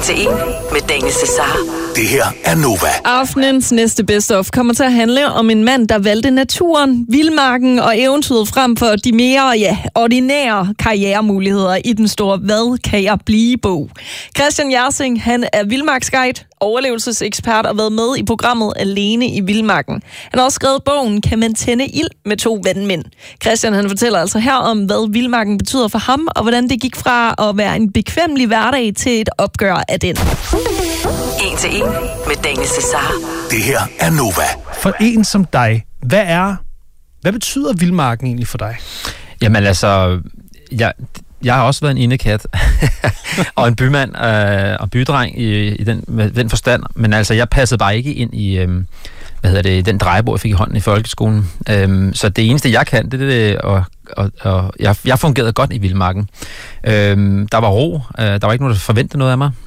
1 med Daniel Cesar. Det her er Nova. Aftenens næste Best Of kommer til at handle om en mand, der valgte naturen, vildmarken og eventyret frem for de mere ordinære karrieremuligheder i den store Hvad kan jeg blive-bog. Christian Jersing, han er vildmarksguide, overlevelsesekspert og været med i programmet Alene i Vildmarken. Han har også skrevet bogen Kan man tænde ild med 2 vandmænd. Christian, han fortæller altså her om, hvad vildmarken betyder for ham, og hvordan det gik fra at være en bekvemmelig hverdag til et opgør af den. 1 til 1 med Daniel Cesar. Det her er Nova. For en som dig, hvad betyder vildmarken egentlig for dig? Jamen altså, jeg har også været en indekat og en bymand og bydreng i den forstand, men altså, jeg passede bare ikke ind i den drejebord, jeg fik i hånden i folkeskolen. Så det eneste, jeg kan, det er og jeg fungerede godt i vildmarken. Der var ro, der var ikke nogen, der forventede noget af mig.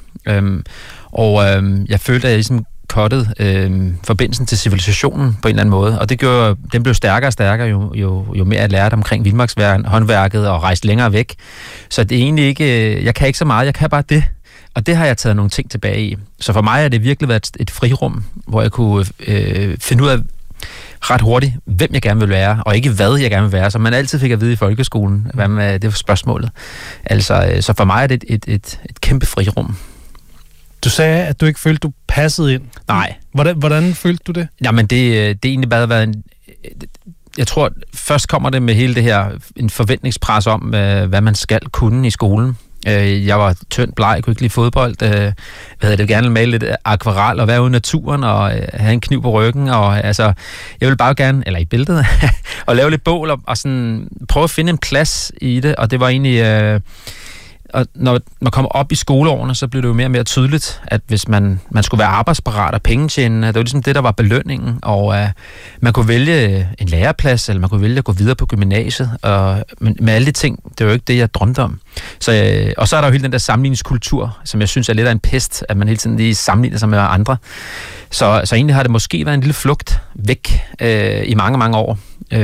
Jeg følte, at jeg ligesom cuttede forbindelsen til civilisationen på en eller anden måde, og det gjorde, den blev stærkere og stærkere, jo mere jeg lærte omkring vildmarkshåndværket og rejste længere væk. Så det er egentlig ikke, jeg kan ikke så meget, jeg kan bare det. Og det har jeg taget nogle ting tilbage i. Så for mig har det virkelig været et frirum, hvor jeg kunne finde ud af ret hurtigt, hvem jeg gerne vil være, og ikke hvad jeg gerne vil være, som man altid fik at vide i folkeskolen. Det var spørgsmålet. Altså, så for mig er det et kæmpe frirum. Du sagde, at du ikke følte, du passede ind. Nej. Hvordan følte du det? Jamen, det er egentlig bare været jeg tror, først kommer det med hele det her, en forventningspres om, hvad man skal kunne i skolen. Jeg var tynd, bleg, jeg kunne ikke lide fodbold. Jeg ville gerne male lidt akvarel og være ude i naturen og have en kniv på ryggen. Og altså, jeg ville bare gerne, eller i billedet, og lave lidt bål og sådan prøve at finde en plads i det. Og det var egentlig... Og når man kommer op i skoleårene, så blev det jo mere og mere tydeligt, at hvis man skulle være arbejdsparat og pengetjenende, det var ligesom det, der var belønningen, og man kunne vælge en læreplads, eller man kunne vælge at gå videre på gymnasiet, men med alle de ting, det var jo ikke det, jeg drømte om. Og så er der jo hele den der sammenligningskultur, som jeg synes er lidt af en pest, at man hele tiden lige sammenligner sig med andre. Så egentlig har det måske været en lille flugt væk i mange, mange år,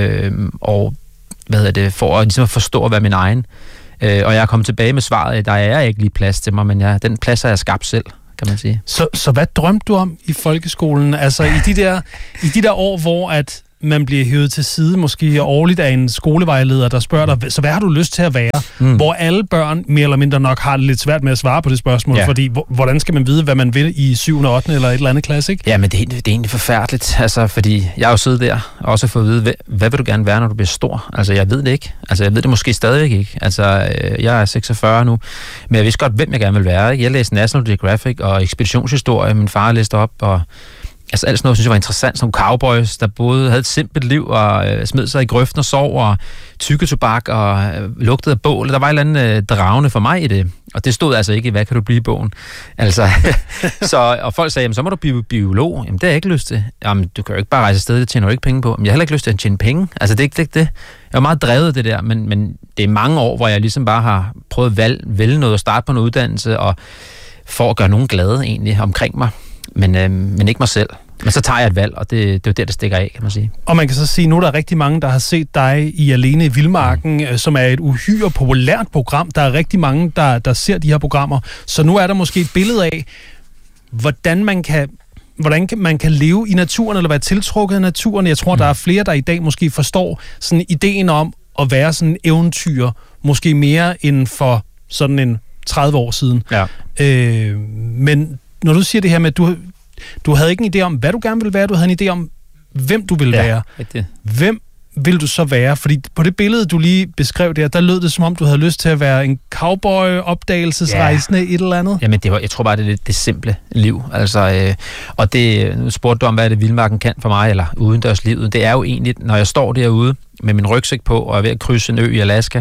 for ligesom at forstå at være min egen. Og jeg er kommet tilbage med svaret, at der er ikke lige plads til mig, men den plads har jeg skabt selv, kan man sige. Så hvad drømte du om i folkeskolen? Altså i de der år, hvor at man bliver hævet til side, måske årligt af en skolevejleder, der spørger dig, så hvad har du lyst til at være? Hvor alle børn mere eller mindre nok har det lidt svært med at svare på det spørgsmål, fordi hvordan skal man vide, hvad man vil i 7. og 8. eller et eller andet klasse, ikke? Ja, men det er egentlig forfærdeligt, altså, fordi jeg har jo siddet der og også fået at vide, hvad vil du gerne være, når du bliver stor? Altså, jeg ved det ikke. Altså, jeg ved det måske stadigvæk ikke. Altså, jeg er 46 nu, men jeg vidste godt, hvem jeg gerne vil være, ikke? Jeg læste National Geographic og ekspeditionshistorie, min far læste op, og altså alt sådan noget, synes jeg var interessant, som cowboys, der både havde et simpelt liv og smed sig i grøften og sov og tykkede tobak og lugtede af bål. Der var et eller andet dragende for mig i det, og det stod altså ikke i, hvad kan du blive i bogen? Altså, og folk sagde, jamen, så må du blive biolog. Jamen, det har jeg ikke lyst til. Jamen, du kan jo ikke bare rejse afsted, det tjener du ikke penge på. Men jeg har heller ikke lyst til at tjene penge. Altså, det er ikke det. Jeg var meget drevet det der, men det er mange år, hvor jeg ligesom bare har prøvet at vælge noget og starte på en uddannelse, og for at gøre nogen glade egentlig omkring mig. Men ikke mig selv. Men så tager jeg et valg, og det er jo der stikker af, kan man sige. Og man kan så sige, nu er der rigtig mange, der har set dig i Alene i Vildmarken, som er et uhyre populært program. Der er rigtig mange, der ser de her programmer. Så nu er der måske et billede af, hvordan man kan leve i naturen, eller være tiltrukket af naturen. Jeg tror, der er flere, der i dag måske forstår sådan ideen om at være sådan en eventyr, måske mere end for sådan en 30 år siden. Ja. Men når du siger det her med, at du havde ikke en idé om, hvad du gerne ville være, du havde en idé om, hvem du ville være. Rigtigt. Hvem vil du så være? Fordi på det billede, du lige beskrev der lød det, som om du havde lyst til at være en cowboy, opdagelsesrejsende, et eller andet. Jamen, jeg tror bare, det er det simple liv. Altså, og nu spurgte du om, hvad det vildmarken kan for mig, eller udendørslivet. Det er jo egentlig, når jeg står derude med min rygsæk på, og er ved at krydse en ø i Alaska,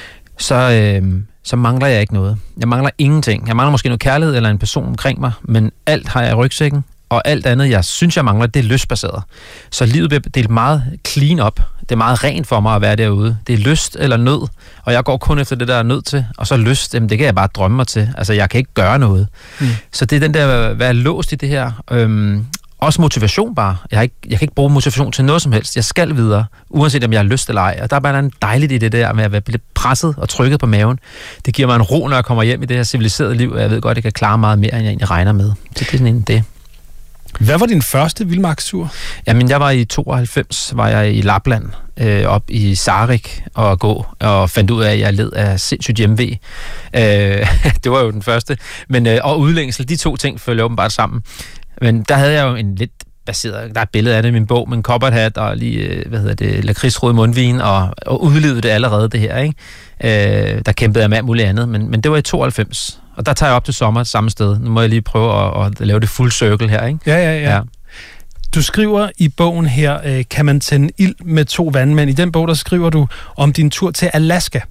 så mangler jeg ikke noget. Jeg mangler ingenting. Jeg mangler måske noget kærlighed eller en person omkring mig, men alt har jeg i rygsækken, og alt andet, jeg synes, jeg mangler, det er lystbaseret. Så livet bliver delt meget clean op. Det er meget rent for mig at være derude. Det er lyst eller nød, og jeg går kun efter det, der er nødt til. Og så lyst, det kan jeg bare drømme mig til. Altså, jeg kan ikke gøre noget. Så det er den der, være låst i det her. Også motivation bare. Jeg kan ikke bruge motivation til noget som helst. Jeg skal videre, uanset om jeg har lyst eller ej. Og der er bare en dejligt i det der med at være lidt presset og trykket på maven. Det giver mig en ro, når jeg kommer hjem i det her civiliserede liv, og jeg ved godt, at jeg kan klare meget mere, end jeg egentlig regner med. Så det er sådan en det. Hvad var din første vildmarkstur? Jamen, jeg var i 92, var jeg i Lapland, op i Sarek og gå, og fandt ud af, at jeg led af sindssygt hjemve. Det var jo den første. Men, og udlængsel, de to ting følger åbenbart sammen. Men der havde jeg jo en lidt baseret, der er et billede af det i min bog, med en kopperhat og lige, lakridsrød mundvin, og udlevede det allerede, det her, ikke? Der kæmpede jeg med alt muligt andet, men det var i 92. Og der tager jeg op til sommer samme sted. Nu må jeg lige prøve at lave det full circle her, ikke? Ja. Du skriver i bogen her, kan man tænde ild med 2 vandmænd. I den bog, der skriver du om din tur til Alaska.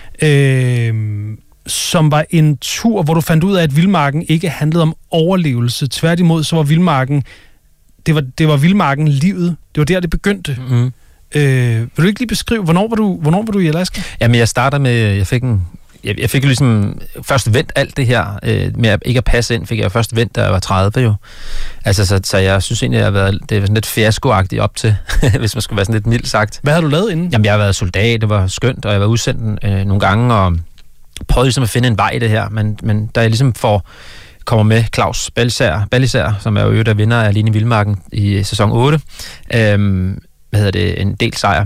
Som var en tur, hvor du fandt ud af, at vildmarken ikke handlede om overlevelse. Tværtimod, så var vildmarken, det var vildmarken livet. Det var der, det begyndte. Vil du ikke lige beskrive, hvornår var du i Alaska? Jamen, jeg starter med, jeg fik jo ligesom først vendt alt det her, med at ikke at passe ind, fik jeg først vendt, da jeg var 30 jo. Altså, så jeg synes egentlig, det var sådan lidt fiaskoagtigt op til, hvis man skulle være sådan lidt mildt sagt. Hvad har du lavet inden? Jamen, jeg har været soldat, det var skønt, og jeg var udsendt nogle gange, og prøvede ligesom at finde en vej i det her, men da jeg ligesom kommer med Claus Ballisær, som er jo der vinder af Alene i Vildmarken i sæson 8, en del sejr,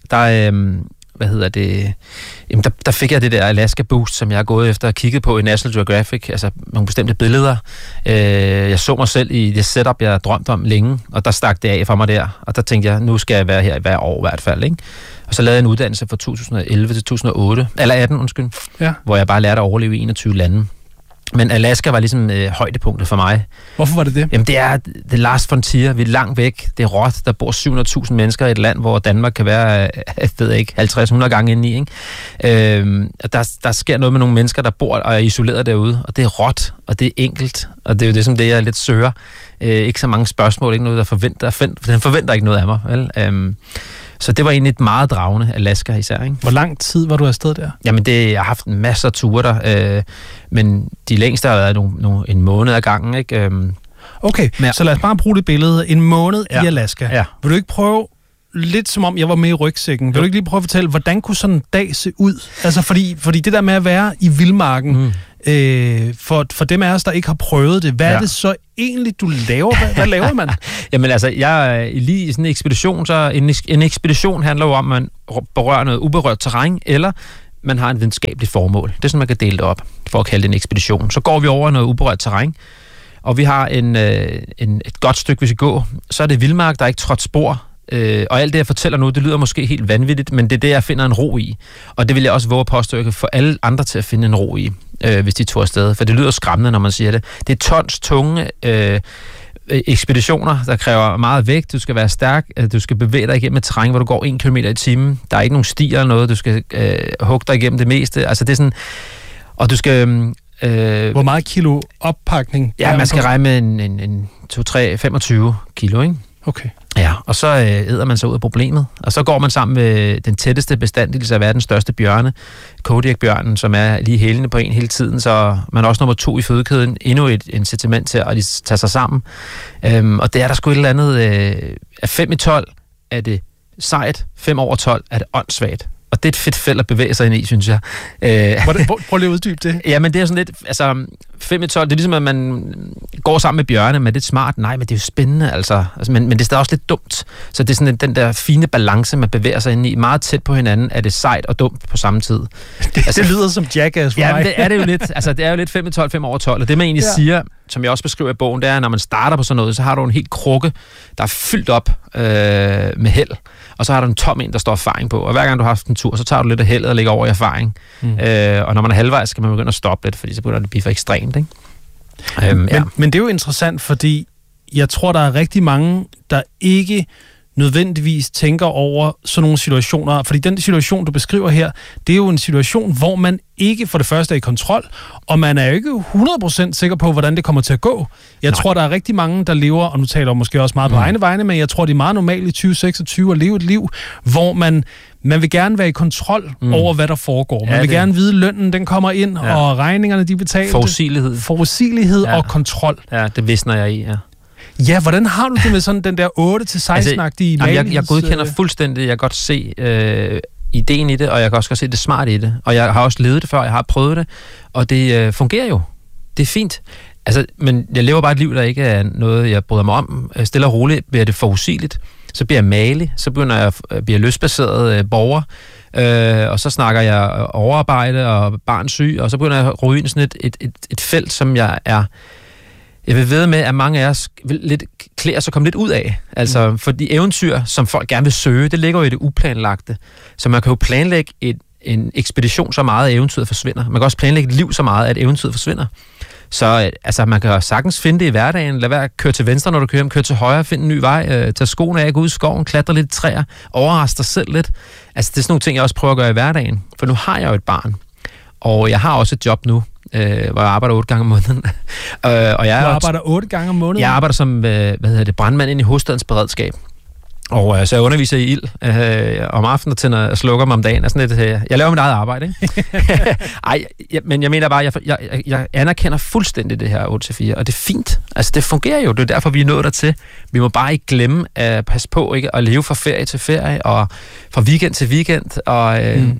der fik jeg det der Alaska Boost, som jeg har gået efter og kigget på i National Geographic, altså nogle bestemte billeder. Jeg så mig selv i det setup, jeg drømte om længe, og der stak det af for mig der, og der tænkte jeg, nu skal jeg være her i hver år i hvert fald, ikke? Og så lavede jeg en uddannelse fra 2011 til 2008, eller 18, hvor jeg bare lærte at overleve i 21 lande. Men Alaska var ligesom højdepunktet for mig. Hvorfor var det det? Jamen, det er the last frontier. Vi er langt væk. Det er råt. Der bor 700.000 mennesker i et land, hvor Danmark kan være, jeg ved ikke, 50-100 gange inde i, ikke? Der sker noget med nogle mennesker, der bor og er isoleret derude, og det er råt, og det er enkelt, og det er jo det, som det, jeg lidt søger. Ikke så mange spørgsmål, ikke noget, der forventer ikke noget af mig, vel? Så det var egentlig et meget dragende Alaska især, ikke? Hvor lang tid var du afsted der? Jamen, jeg har haft en masse af ture der, men de længste har været en måned ad gangen, ikke? Okay, så lad os bare bruge det billede. En måned i Alaska. Ja. Vil du ikke prøve, lidt som om jeg var med i rygsækken, vil du ikke lige prøve at fortælle, hvordan kunne sådan en dag se ud? Altså, fordi det der med at være i vildmarken, for dem af os, der ikke har prøvet det, hvad er det så egentlig, du laver? Hvad laver man? Jamen altså, jeg er lige i sådan en ekspedition, så en ekspedition handler jo om, at man berører noget uberørt terræn, eller man har en videnskabeligt formål. Det er sådan, man kan dele det op, for at kalde det en ekspedition. Så går vi over noget uberørt terræn, og vi har et godt stykke, vi skal gå. Så er det vildmark, der er ikke trådt spor. Og alt det, jeg fortæller nu, det lyder måske helt vanvittigt, men det er det, jeg finder en ro i. Og det vil jeg også våge at påstå, at jeg kan få alle andre til at finde en ro i, hvis de tog afsted. For det lyder skræmmende, når man siger det. Det er tons tunge ekspeditioner, der kræver meget vægt. Du skal være stærk, du skal bevæge dig igennem et terræn, hvor du går 1 kilometer i timen. Der er ikke nogen stier eller noget, du skal hugge dig igennem det meste. Altså det er sådan... Og du skal... Hvor meget kilo oppakning? Ja, man skal regne med en 2-3-25 kilo, ikke? Okay. Ja, og så æder man sig ud af problemet. Og så går man sammen med den tætteste bestanddel af verdens største bjørne, Kodiak-bjørnen, som er lige hælende på en hele tiden, så man er også nummer 2 i fødekæden. Endnu et incitament til at tage sig sammen. Og det er der sgu et eller andet... Af 5 i 12 er det sejt, 5 over 12 er det åndssvagt. Og det er et fedt felt at bevæge sig ind i, synes jeg. Prøv lige at uddybe det. Ja, men det er sådan lidt... Altså, 5 i 12, det er ligesom, at man går sammen med bjørne, men det er smart. Nej, men det er jo spændende, altså. Men det er stadig også lidt dumt. Så det er sådan den der fine balance, man bevæger sig ind i. Meget tæt på hinanden er det sejt og dumt på samme tid. Det lyder som Jackass for mig. Ja, men det er det jo lidt. Altså, det er jo lidt 5 i 12, 5 over 12. Og det, man egentlig siger, som jeg også beskriver i bogen, det er, at når man starter på sådan noget, så har du en helt krukke, der er fyldt op med held. Og så har du en tom en, der står erfaring på. Og hver gang du har haft en tur, så tager du lidt af heldet og lægger over i erfaring. Og når man er halvvejs, skal man begynde at stoppe lidt, fordi så begynder det at blive for ekstremt, ikke? Men det er jo interessant, fordi jeg tror, der er rigtig mange, der ikke nødvendigvis tænker over sådan nogle situationer. Fordi den situation, du beskriver her, det er jo en situation, hvor man ikke for det første er i kontrol, og man er jo ikke 100% sikker på, hvordan det kommer til at gå. Jeg tror, der er rigtig mange, der lever, og nu taler jeg måske også meget på egne vegne, men jeg tror, det er meget normalt i 2026 at leve et liv, hvor man vil gerne være i kontrol over, hvad der foregår. Man vil gerne vide, lønnen den kommer ind, og regningerne de betaler. Forudsigelighed og kontrol. Ja, det visner jeg i, ja. Ja, hvordan har du det med sådan den der 8-16-agtige jeg godkender fuldstændig. Jeg kan godt se ideen i det, og jeg kan også godt se det smarte i det. Og jeg har også levet det før, jeg har prøvet det, og det fungerer jo. Det er fint. Altså, men jeg lever bare et liv, der ikke er noget, jeg bryder mig om. Stille og roligt bliver det forudsigeligt. Så bliver jeg malig, så begynder jeg at blive lystbaseret borger, og så snakker jeg overarbejde og barnsyg, og så begynder jeg at ryge ind i sådan et felt, som jeg vil ved med, at mange af os vil lidt klæder sig komme lidt ud af. Altså, for de eventyr, som folk gerne vil søge, det ligger jo i det uplanlagte. Så man kan jo planlægge en ekspedition så meget, at eventyret forsvinder. Man kan også planlægge et liv så meget, at eventyret forsvinder. Så altså, man kan sagtens finde det i hverdagen. Lad være at køre til venstre, når du kører hjem. Kør til højre, find en ny vej. Tag skoene af, gå ud i skoven, klatre lidt i træer. Overrask dig selv lidt. Altså, det er sådan nogle ting, jeg også prøver at gøre i hverdagen. For nu har jeg jo et barn. Og jeg har også et job nu, hvor jeg arbejder 8 gange om måneden. Og jeg arbejder 8 gange om måneden? Jeg arbejder som brandmand ind i hovedstadens beredskab. Og så jeg underviser i ild om aftenen og tænder og slukker mig om dagen. Jeg laver mit eget arbejde, ikke? Men jeg mener bare, jeg anerkender fuldstændig det her 8-4, og det er fint. Altså, det fungerer jo. Det er derfor, vi er nået dertil. Vi må bare ikke glemme at passe på, ikke? At leve fra ferie til ferie, og fra weekend til weekend, og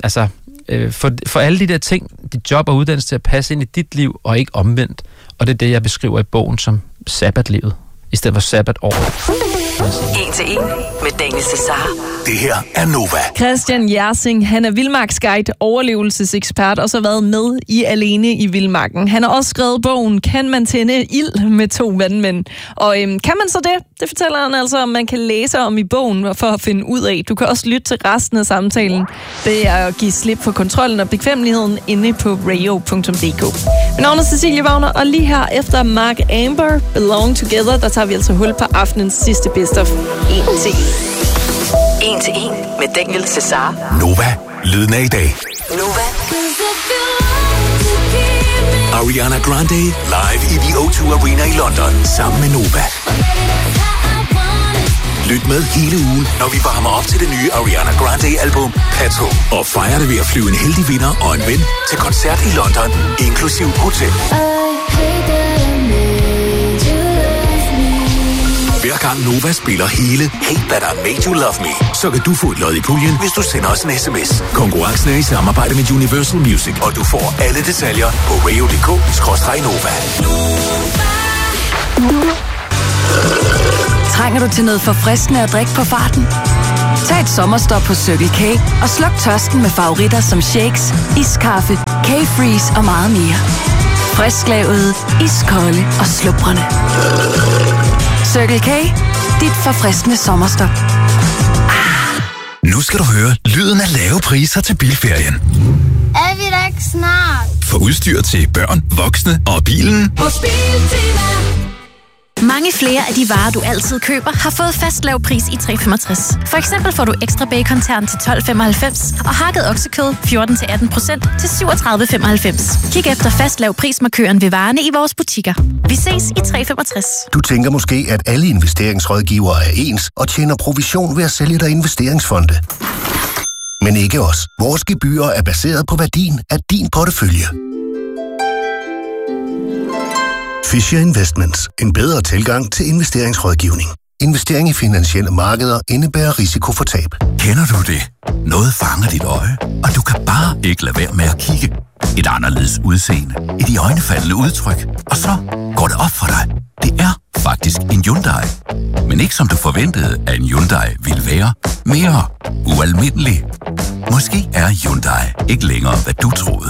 for alle de der ting, dit job og uddannelse til at passe ind i dit liv, og ikke omvendt. Og det er det, jeg beskriver i bogen som sabbatlivet, i stedet for sabbatår. 1-1 med Daniel Cesar. Det her er Nova. Christian Jersing, han er vildmarksguide, overlevelsesekspert, og så været med i Alene i Vildmarken. Han har også skrevet bogen Kan man tænde ild med 2 vandmænd? Og kan man så det? Det fortæller han altså, om man kan læse om i bogen for at finde ud af. Du kan også lytte til resten af samtalen. Det er at give slip på kontrollen og bekvemmeligheden inde på radio.dk. Mit navn er Cecilie Wagner, og lige her efter Mark Amber, Belong Together, der tager vi altså hul på aftenens sidste best of 1-1 med Daniel Cesar. Nova, lyden af i dag. Nova. Ariana Grande live i The O2 Arena i London sammen med Nova. Lyt med hele ugen, når vi varmer op til det nye Ariana Grande-album Pato. Og fejrer det ved at flyve en heldig vinder og en ven til koncert i London, inklusiv hotel. Hver gang Nova spiller hele Hate That I Made You Love Me, så kan du få et lod i puljen, hvis du sender os en sms. Konkurrencen er i samarbejde med Universal Music, og du får alle detaljer på radio.dk/Nova. Trænger du til noget forfriskende at drikke på farten? Tag et sommerstop på Circle K og sluk tørsten med favoritter som shakes, iskaffe, K-Freeze og meget mere. Frisklavet, iskolde og slubrende. Circle K, dit forfriskende sommerstop. Nu skal du høre lyden af lave priser til bilferien. Er vi da ikke snart? For udstyr til børn, voksne og bilen. Hos Biltema. Mange flere af de varer, du altid køber, har fået fast lav pris i 365. For eksempel får du ekstra bacon-tern til 12,95 og hakket oksekød 14-18% til 37,95. Kig efter fast lav prismarkøren ved varerne i vores butikker. Vi ses i 365. Du tænker måske, at alle investeringsrådgivere er ens og tjener provision ved at sælge dig investeringsfonde. Men ikke os. Vores gebyrer er baseret på værdien af din portefølje. Fisher Investments. En bedre tilgang til investeringsrådgivning. Investering i finansielle markeder indebærer risiko for tab. Kender du det? Noget fanger dit øje, og du kan bare ikke lade være med at kigge. Et anderledes udseende. Et iøjnefaldende udtryk. Og så går det op for dig. Det er faktisk en Hyundai. Men ikke som du forventede, at en Hyundai ville være. Mere ualmindelig. Måske er Hyundai ikke længere, hvad du troede.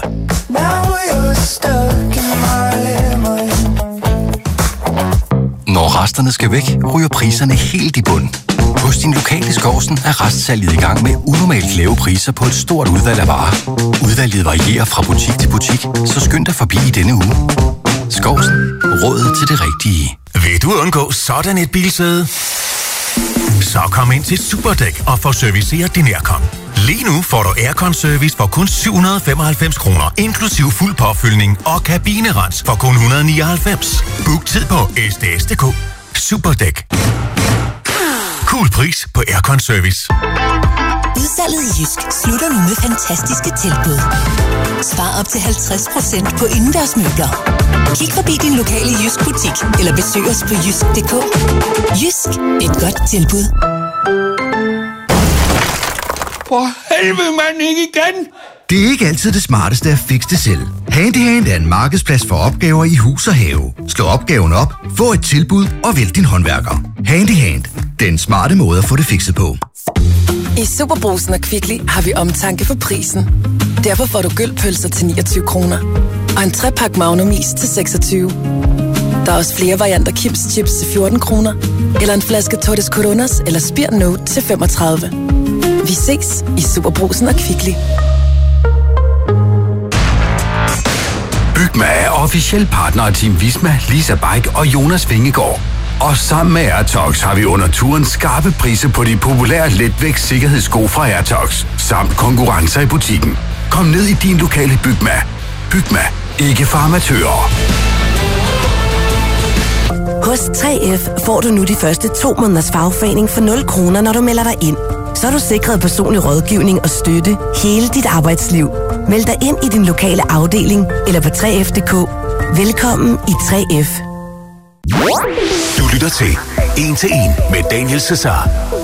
Når resterne skal væk, ryger priserne helt i bund. Hos din lokale Skovsen er restsalget i gang med unormalt lave priser på et stort udvalg af varer. Udvalget varierer fra butik til butik, så skynd dig forbi i denne uge. Skovsen. Rådet til det rigtige. Vil du undgå sådan et bilsæde? Så kom ind til Superdæk og få serviceret din Aircon. Lige nu får du Aircon-service for kun 795 kroner, inklusiv fuld påfyldning og kabinerens for kun 199. Book tid på sds.dk. Superdæk. Cool pris på Aircon-service. Udsalget i Jysk slutter nu med fantastiske tilbud. Spar op til 50% på indendørsmøbler. Kig forbi din lokale Jysk butik, eller besøg os på jysk.dk. Jysk, et godt tilbud. For helvede, mand, ikke igen! Det er ikke altid det smarteste at fikse det selv. Handyhand er en markedsplads for opgaver i hus og have. Slå opgaven op, få et tilbud og vælg din håndværker. Handyhand. Den smarte måde at få det fikset på. I Superbrugsen og Kvickly har vi omtanke for prisen. Derfor får du gylpølser til 29 kroner. Og en 3-pakke Magnum is til 26. Der er også flere varianter Kims Chips til 14 kroner. Eller en flaske Tortes Coronas eller Spir Note til 35. Vi ses i Superbrugsen og Kvickly. Bygma er officiel partner af Team Visma, Lisa Bike og Jonas Vingegaard. Og sammen med Airtox har vi under turen skarpe priser på de populære letvægts sikkerhedssko fra Airtox, samt konkurrencer i butikken. Kom ned i din lokale Bygma. Bygma. Ikke for amatører. Hos 3F får du nu de første 2 måneders fagforening for 0 kroner, når du melder dig ind. Så er du sikret personlig rådgivning og støtte hele dit arbejdsliv. Meld dig ind i din lokale afdeling eller på 3F.dk. Velkommen i 3F. Du lytter til 1 til 1 med Daniel Cesar.